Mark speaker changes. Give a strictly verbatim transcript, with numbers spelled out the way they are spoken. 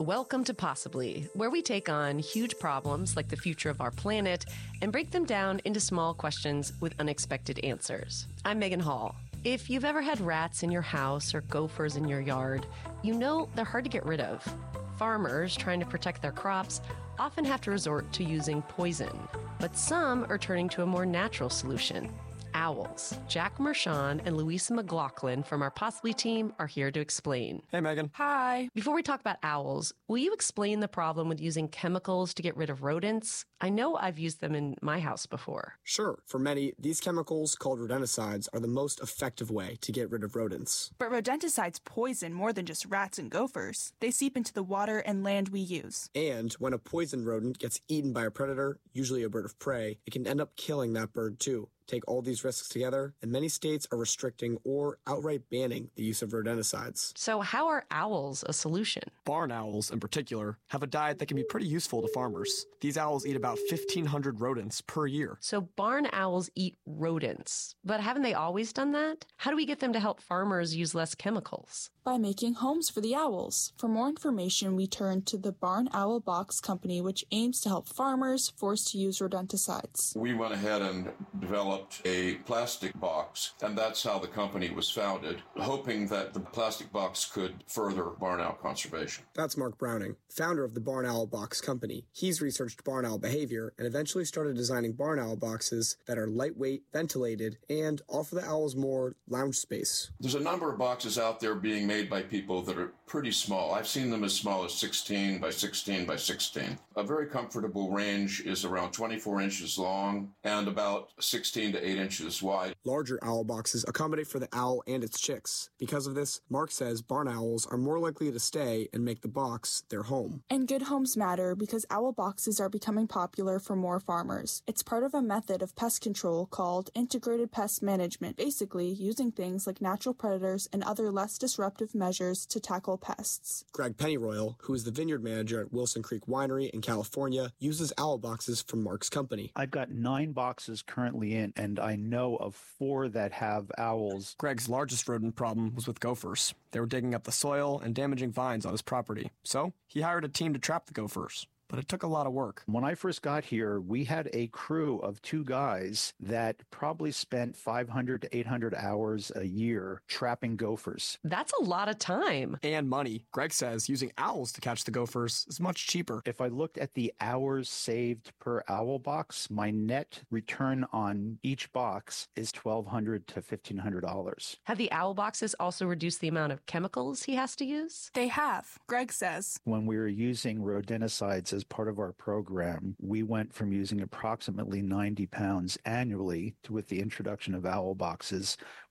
Speaker 1: Welcome to Possibly, where we take on huge problems like the future of our planet and break them down into small questions with unexpected answers. I'm Megan Hall. If you've ever had rats in your house or gophers in your yard, you know they're hard to get rid of. Farmers trying to protect their crops often have to resort to using poison, but some are turning to a more natural solution. Owls. Jack Mershon and Louisa McLaughlin from our Possibly team are here to explain.
Speaker 2: Hey, Megan.
Speaker 3: Hi.
Speaker 1: Before we talk about owls, will you explain the problem with using chemicals to get rid of rodents? I know I've used them in my house before.
Speaker 2: Sure. For many, these chemicals, called rodenticides, are the most effective way to get rid of rodents.
Speaker 3: But rodenticides poison more than just rats and gophers. They seep into the water and land we use.
Speaker 2: And when a poisoned rodent gets eaten by a predator, usually a bird of prey, it can end up killing that bird too. Take all these risks together, and many states are restricting or outright banning the use of rodenticides.
Speaker 1: So how are owls a solution?
Speaker 4: Barn owls, in particular, have a diet that can be pretty useful to farmers. These owls eat about fifteen hundred rodents per year.
Speaker 1: So barn owls eat rodents. But haven't they always done that? How do we get them to help farmers use less chemicals?
Speaker 5: By making homes for the owls. For more information, we turn to the Barn Owl Box Company, which aims to help farmers forced to use rodenticides.
Speaker 6: We went ahead and developed a plastic box, and that's how the company was founded, hoping that the plastic box could further barn owl conservation.
Speaker 2: That's Mark Browning, founder of the Barn Owl Box Company. He's researched barn owl behavior and eventually started designing barn owl boxes that are lightweight, ventilated, and offer the owls more lounge space.
Speaker 6: There's a number of boxes out there being made by people that are pretty small. I've seen them as small as sixteen by sixteen by sixteen. A very comfortable range is around twenty-four inches long and about sixteen to eight inches wide.
Speaker 2: Larger owl boxes accommodate for the owl and its chicks. Because of this, Mark says barn owls are more likely to stay and make the box their home.
Speaker 5: And good homes matter because owl boxes are becoming popular for more farmers. It's part of a method of pest control called integrated pest management, basically using things like natural predators and other less disruptive measures to tackle pests.
Speaker 2: Greg Pennyroyal, who is the vineyard manager at Wilson Creek Winery in California, uses owl boxes from Mark's company.
Speaker 7: I've got nine boxes currently in, and I know of four that have owls.
Speaker 4: Greg's largest rodent problem was with gophers. They were digging up the soil and damaging vines on his property. So he hired a team to trap the gophers. But it took a lot of work.
Speaker 7: When I first got here, we had a crew of two guys that probably spent five hundred to eight hundred hours a year trapping gophers.
Speaker 1: That's a lot of time.
Speaker 4: And money. Greg says using owls to catch the gophers is much cheaper.
Speaker 7: If I looked at the hours saved per owl box, my net return on each box is twelve hundred to fifteen hundred dollars.
Speaker 1: Have the owl boxes also reduced the amount of chemicals he has to use?
Speaker 3: They have, Greg says.
Speaker 7: When we were using rodenticides as part of our program, we went from using approximately ninety pounds annually to, with the introduction of owl boxes,